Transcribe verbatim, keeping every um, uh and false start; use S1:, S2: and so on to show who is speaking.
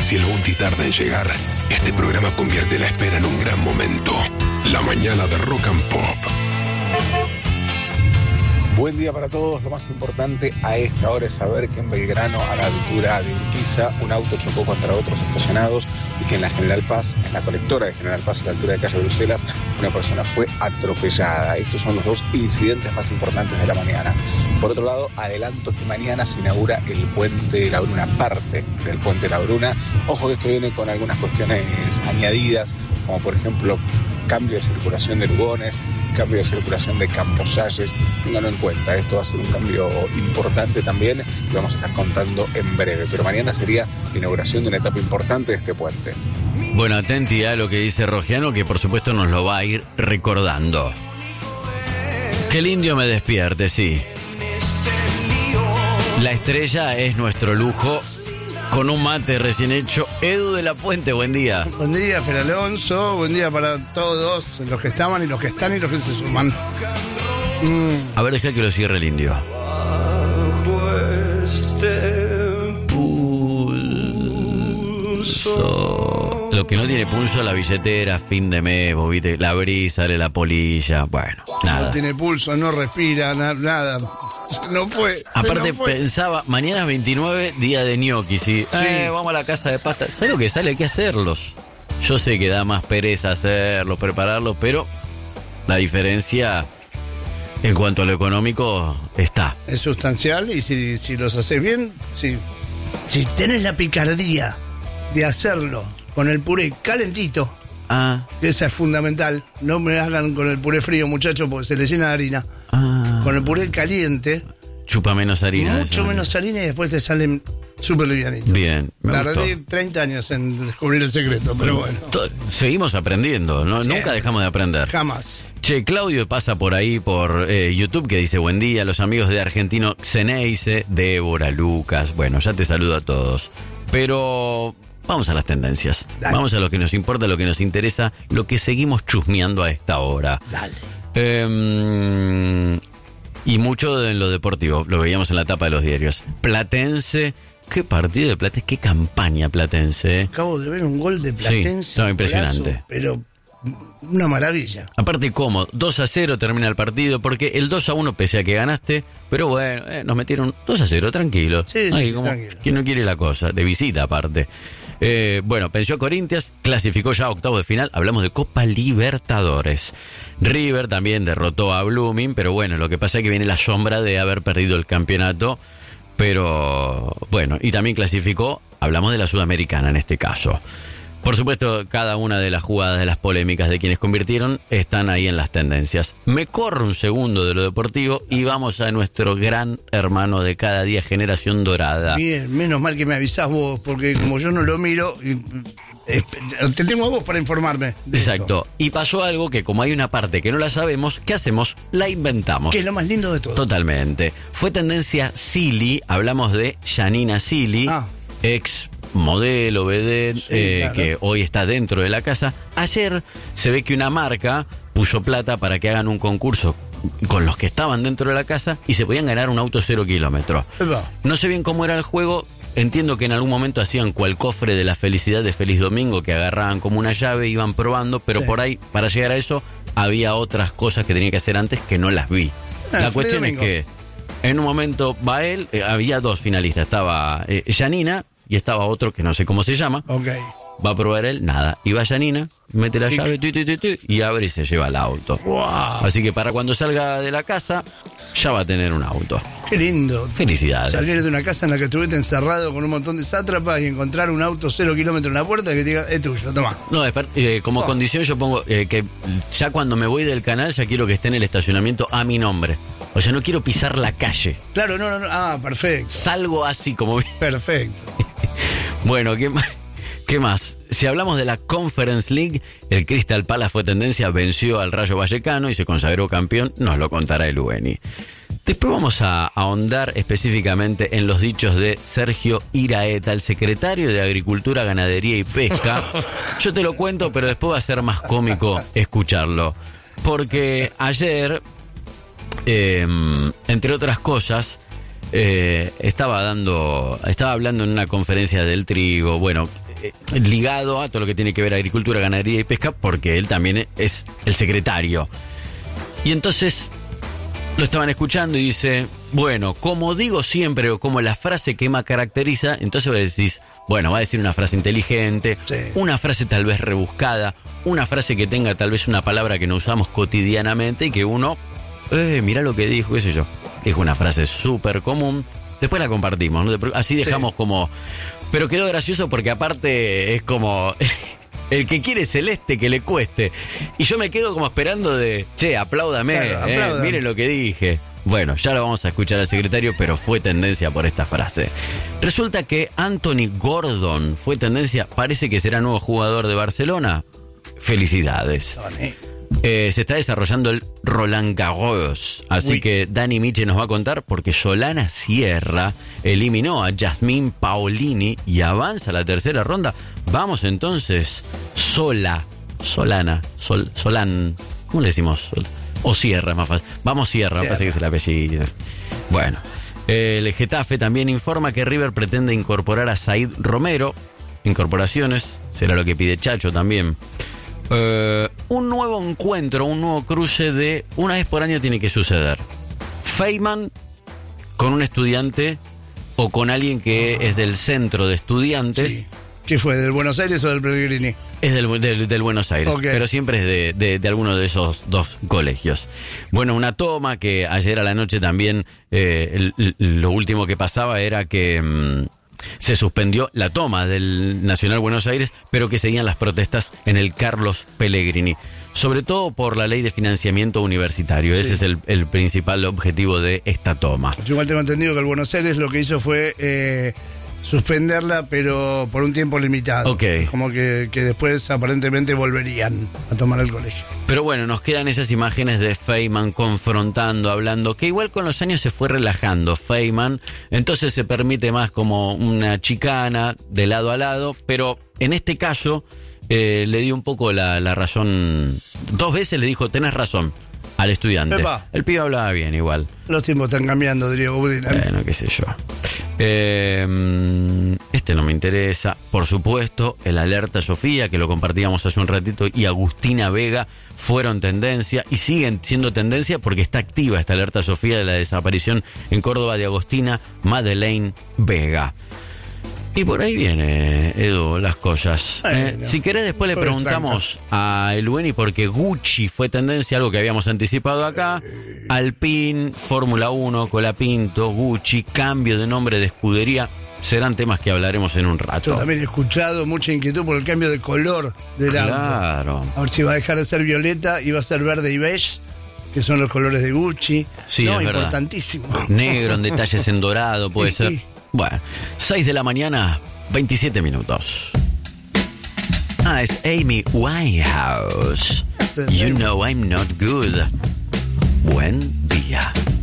S1: Si el bondi tarda en llegar, este programa convierte la espera en un gran momento. La mañana de Rock and Pop.
S2: Buen día para todos. Lo más importante a esta hora es saber que en Belgrano, a la altura de Urquiza, un auto chocó contra otros estacionados y que en la General Paz, en la colectora de General Paz, a la altura de calle Bruselas, una persona fue atropellada. Estos son los dos incidentes más importantes de la mañana. Por otro lado, adelanto que mañana se inaugura el Puente de la Bruna, parte del Puente de la Bruna. Ojo que esto viene con algunas cuestiones añadidas, como por ejemplo cambio de circulación de Lugones, cambio de circulación de Camposalles. Ténganlo en cuenta, esto va a ser un cambio importante también y vamos a estar contando en breve. Pero mañana sería la inauguración de una etapa importante de este puente.
S3: Bueno, atenti a lo que dice Rogiano, que por supuesto nos lo va a ir recordando. Que el indio me despierte, sí. La estrella es nuestro lujo. Con un mate recién hecho. Edu de la Puente, buen día.
S4: Buen día, Fer Alonso. Buen día para todos, los que estaban y los que están y los que se suman. Mm.
S3: A ver, deja que lo cierre el indio. Pulso. Lo que no tiene pulso, la billetera, fin de mes, vos viste, la brisa, la polilla, bueno, nada.
S4: No tiene pulso, no respira, na- nada. No fue.
S3: Aparte
S4: no fue.
S3: pensaba, mañana es veintinueve, día de ñoquis, y
S4: Sí.
S3: eh, vamos a la casa de pasta. ¿Sabes lo que sale? Hay que hacerlos. Yo sé que da más pereza hacerlos, prepararlos, pero la diferencia en cuanto a lo económico está.
S4: Es sustancial y si, si los haces bien, si, si tenés la picardía de hacerlo con el puré calentito,
S3: Ah,
S4: esa es fundamental. No me hagan con el puré frío, muchachos, porque se le llena de harina.
S3: ah.
S4: Con el puré caliente,
S3: Chupa menos harina.
S4: mucho
S3: eso.
S4: menos harina y después te salen súper livianitos.
S3: Bien, me
S4: Tardé
S3: gustó.
S4: treinta años en descubrir el secreto, pero bueno,
S3: To- Seguimos aprendiendo, ¿no?
S4: Sí.
S3: Nunca dejamos de aprender.
S4: jamás.
S3: Che, Claudio pasa por ahí por eh, YouTube que dice buen día, los amigos de Argentino Xeneize, Débora, Lucas, bueno, ya te saludo a todos. Pero vamos a las tendencias,
S4: Dale.
S3: vamos a lo que nos importa, lo que nos interesa, lo que seguimos chusmeando a esta hora.
S4: Dale.
S3: Eh, y mucho en lo deportivo, lo veíamos en la tapa de los diarios. Platense, qué partido de Platense, qué campaña Platense.
S4: Acabo de ver un gol de Platense.
S3: Sí, no, impresionante.
S4: golazo, pero una maravilla.
S3: Aparte, ¿cómo? dos a cero termina el partido, porque el dos a uno pese a que ganaste, pero bueno, eh, nos metieron dos a cero, tranquilo.
S4: Sí, sí,
S3: Ahí,
S4: sí,
S3: como,
S4: tranquilo.
S3: ¿quién no quiere la cosa? De visita, aparte. Eh, bueno, venció a Corinthians, clasificó ya a octavos de final, hablamos de Copa Libertadores. River también derrotó a Blooming, pero bueno, lo que pasa es que viene la sombra de haber perdido el campeonato, pero bueno, y también clasificó, hablamos de la Sudamericana en este caso. Por supuesto, cada una de las jugadas, de las polémicas de quienes convirtieron, están ahí en las tendencias. Me corro un segundo de lo deportivo y vamos a nuestro gran hermano de cada día, Generación Dorada.
S4: Bien, menos mal que me avisás vos, porque como yo no lo miro, y- eh, te tengo a vos para informarme. de
S3: Exacto.
S4: esto,
S3: Y pasó algo que como hay una parte que no la sabemos, ¿qué hacemos? La inventamos.
S4: que es lo más lindo de todo.
S3: Totalmente. Fue tendencia Silly, hablamos de Janina Silly,
S4: Ah.
S3: ex modelo, vedette,
S4: Sí,
S3: eh,
S4: claro.
S3: que hoy está dentro de la casa. Ayer se ve que una marca puso plata para que hagan un concurso con los que estaban dentro de la casa y se podían ganar un auto cero kilómetros.
S4: Epa.
S3: No sé bien cómo era el juego. Entiendo que en algún momento hacían cual cofre de la felicidad de Feliz Domingo, que agarraban como una llave, iban probando, pero
S4: Sí.
S3: por ahí, para llegar a eso, había otras cosas que tenía que hacer antes que no las vi.
S4: Ah,
S3: La
S4: Feliz
S3: cuestión es
S4: Domingo.
S3: que en un momento va él, eh, había dos finalistas, estaba eh, Janina y estaba otro que no sé cómo se llama.
S4: Ok.
S3: Va a probar él, nada. Y va Janina, mete la
S4: Sí.
S3: llave, tu, tu, tu, tu, y abre y se lleva el auto.
S4: Wow.
S3: Así que para cuando salga de la casa, ya va a tener un auto.
S4: Qué lindo.
S3: Felicidades.
S4: Salir de una casa en la que estuviste encerrado con un montón de sátrapas y encontrar un auto cero kilómetros en la puerta que te diga, es tuyo, toma.
S3: No, esper- eh, como
S4: Oh.
S3: condición yo pongo eh, que ya cuando me voy del canal ya quiero que esté en el estacionamiento a mi nombre. O sea, no quiero pisar la calle.
S4: Claro, no, no, no. Ah, perfecto.
S3: Salgo así como...
S4: Perfecto.
S3: Bueno, ¿qué más? ¿Qué más? Si hablamos de la Conference League, el Crystal Palace fue tendencia, venció al Rayo Vallecano y se consagró campeón, nos lo contará el Ueni. Después vamos a ahondar específicamente en los dichos de Sergio Iraeta, el secretario de Agricultura, Ganadería y Pesca. Yo te lo cuento, pero después va a ser más cómico escucharlo. Porque ayer, eh, entre otras cosas, eh, estaba dando, estaba hablando en una conferencia del trigo. Bueno, eh, ligado a todo lo que tiene que ver agricultura, ganadería y pesca, porque él también es el secretario. Y entonces lo estaban escuchando y dice, bueno, como digo siempre, o como la frase que me caracteriza, entonces vos decís, bueno, va a decir una frase inteligente,
S4: sí.
S3: una frase tal vez rebuscada, una frase que tenga tal vez una palabra que no usamos cotidianamente y que uno, eh, mirá lo que dijo, qué sé yo. Dijo una frase súper común, después la compartimos, ¿no? Así dejamos sí. como... Pero quedó gracioso porque aparte es como... El que quiere celeste, que le cueste. Y yo me quedo como esperando de, che, apláudame,
S4: claro,
S3: eh,
S4: aplaudan.
S3: Mire lo que dije. Bueno, ya lo vamos a escuchar al secretario, pero fue tendencia por esta frase. Resulta que Anthony Gordon fue tendencia, parece que será nuevo jugador de Barcelona. Felicidades. Eh, se está desarrollando el Roland Garros, así Uy. que Dani Miche nos va a contar porque Solana Sierra eliminó a Yasmín Paolini y avanza a la tercera ronda. Vamos entonces, Sola, Solana, Sol, Solán, ¿cómo le decimos? Sol, o Sierra, más fácil. Vamos Sierra, me parece que es el apellido. Bueno, el Getafe también informa que River pretende incorporar a Said Romero. Incorporaciones, será lo que pide Chacho también. Uh, un nuevo encuentro, un nuevo cruce de una vez por año tiene que suceder. Feynman con un estudiante o con alguien que es del centro de estudiantes.
S4: Sí. ¿Qué fue? ¿Del Buenos Aires o del Pellegrini?
S3: Es del, del, del Buenos Aires, okay. Pero siempre es de, de, de alguno de esos dos colegios. Bueno, una toma que ayer a la noche también, eh, el, lo último que pasaba era que... Mmm, se suspendió la toma del Nacional Buenos Aires, pero que seguían las protestas en el Carlos Pellegrini, sobre todo por la ley de financiamiento universitario. Sí. Ese es el, el principal objetivo de esta toma.
S4: Yo igual tengo entendido que el Buenos Aires lo que hizo fue eh, suspenderla, pero por un tiempo limitado.
S3: Okay.
S4: Como que, que después aparentemente volverían a tomar el colegio.
S3: Pero bueno, nos quedan esas imágenes de Feynman confrontando, hablando, que igual con los años se fue relajando Feynman, entonces se permite más como una chicana de lado a lado, pero en este caso eh, le dio un poco la, la razón, dos veces le dijo, tenés razón, al estudiante.
S4: Epa.
S3: El pibe hablaba bien igual.
S4: Los tiempos están cambiando, diría Budina.
S3: Bueno, qué sé yo. Eh, este no me interesa. Por supuesto, el Alerta Sofía, que lo compartíamos hace un ratito, y Agustina Vega fueron tendencia y siguen siendo tendencia porque está activa esta Alerta Sofía de la desaparición en Córdoba de Agustina Madeleine Vega. Y por ahí viene, Edu, las cosas. Eh, no, si querés, después le preguntamos a Elueni, porque Gucci fue tendencia, algo que habíamos anticipado acá. Alpine, Fórmula uno, Colapinto, Gucci, cambio de nombre de escudería. Serán temas que hablaremos en un rato.
S4: Yo también he escuchado mucha inquietud por el cambio de color del auto.
S3: Claro.
S4: A ver si va a dejar de ser violeta y va a ser verde y beige, que son los colores de Gucci.
S3: Sí,
S4: no,
S3: es
S4: importantísimo.
S3: Verdad. Negro, en detalles en dorado, puede
S4: sí,
S3: ser.
S4: Sí.
S3: Bueno, seis de la mañana, veintisiete minutos. Ah, es Amy Winehouse. You know I'm not good. Buen día.